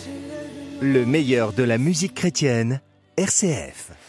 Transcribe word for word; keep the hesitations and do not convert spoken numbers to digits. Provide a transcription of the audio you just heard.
Le meilleur de la musique chrétienne, R C F.